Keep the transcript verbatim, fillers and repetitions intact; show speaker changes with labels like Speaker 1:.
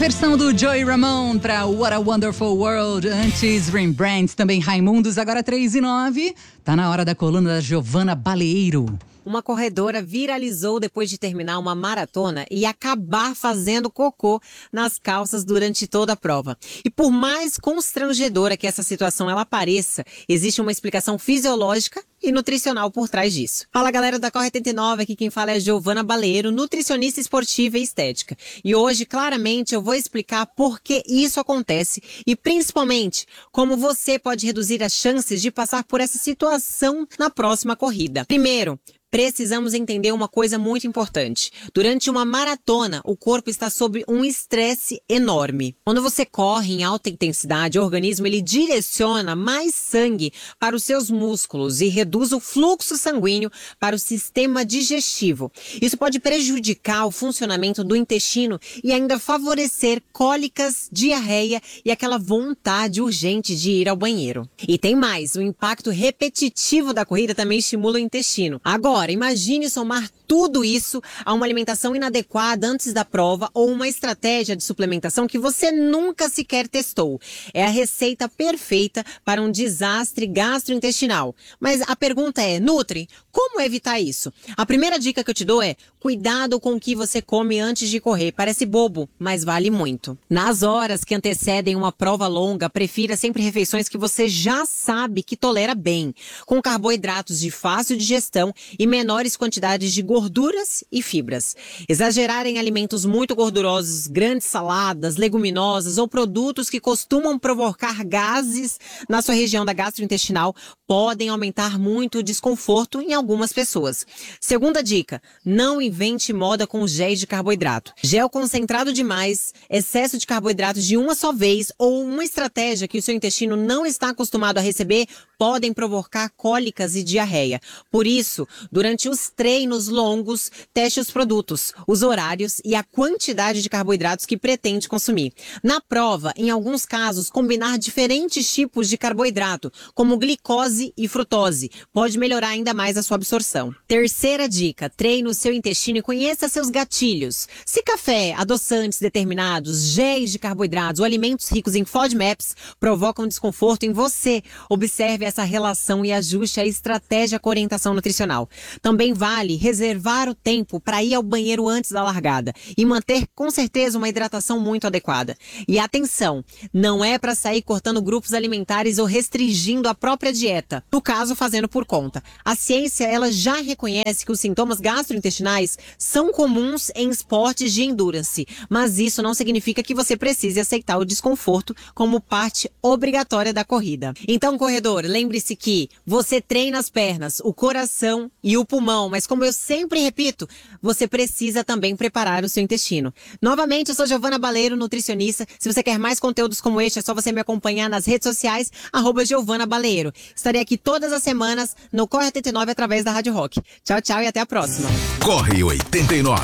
Speaker 1: versão do Joey Ramone para What a Wonderful World. Antes, Rembrandt, também Raimundos, agora três e nove. Tá na hora da coluna da Giovana Baleiro.
Speaker 2: Uma corredora viralizou depois de terminar uma maratona e acabar fazendo cocô nas calças durante toda a prova. E por mais constrangedora que essa situação ela pareça, existe uma explicação fisiológica e nutricional por trás disso. Fala, galera da Corre oitenta e nove, aqui quem fala é a Giovana Baleiro, nutricionista esportiva e estética. E hoje, claramente, eu vou explicar por que isso acontece e, principalmente, como você pode reduzir as chances de passar por essa situação na próxima corrida. Primeiro, precisamos entender uma coisa muito importante. Durante uma maratona, o corpo está sob um estresse enorme. Quando você corre em alta intensidade, o organismo ele direciona mais sangue para os seus músculos e reduz o fluxo sanguíneo para o sistema digestivo. Isso pode prejudicar o funcionamento do intestino e ainda favorecer cólicas, diarreia e aquela vontade urgente de ir ao banheiro. E tem mais, o impacto repetitivo da corrida também estimula o intestino. Agora, Agora, imagine somar tudo isso a uma alimentação inadequada antes da prova ou uma estratégia de suplementação que você nunca sequer testou. É a receita perfeita para um desastre gastrointestinal. Mas a pergunta é, Nutri, como evitar isso? A primeira dica que eu te dou é, cuidado com o que você come antes de correr. Parece bobo, mas vale muito. Nas horas que antecedem uma prova longa, prefira sempre refeições que você já sabe que tolera bem, com carboidratos de fácil digestão e menores quantidades de gorduras e fibras. Exagerar em alimentos muito gordurosos, grandes saladas, leguminosas ou produtos que costumam provocar gases na sua região da gastrointestinal podem aumentar muito o desconforto em algumas pessoas. Segunda dica, não invente moda com géis de carboidrato. Gel concentrado demais, excesso de carboidratos de uma só vez ou uma estratégia que o seu intestino não está acostumado a receber podem provocar cólicas e diarreia. Por isso, durante os treinos longos, teste os produtos, os horários e a quantidade de carboidratos que pretende consumir. Na prova, em alguns casos, combinar diferentes tipos de carboidrato, como glicose e frutose, pode melhorar ainda mais a sua absorção. Terceira dica, treine o seu intestino e conheça seus gatilhos. Se café, adoçantes determinados, géis de carboidratos ou alimentos ricos em FODMAPs provocam desconforto em você, observe essa relação e ajuste a estratégia com orientação nutricional. Também vale reservar o tempo para ir ao banheiro antes da largada e manter com certeza uma hidratação muito adequada. E atenção, não é para sair cortando grupos alimentares ou restringindo a própria dieta, no caso fazendo por conta. A ciência ela já reconhece que os sintomas gastrointestinais são comuns em esportes de endurance, mas isso não significa que você precise aceitar o desconforto como parte obrigatória da corrida. Então, corredor, lembre-se que você treina as pernas, o coração e o pulmão, mas como eu sempre repito, você precisa também preparar o seu intestino. Novamente, eu sou Giovana Baleiro, nutricionista. Se você quer mais conteúdos como este, é só você me acompanhar nas redes sociais, arroba Giovana Baleiro. Estarei aqui todas as semanas no Corre oitenta e nove através da Rádio Rock. Tchau, tchau e até a próxima.
Speaker 3: Corre oitenta e nove.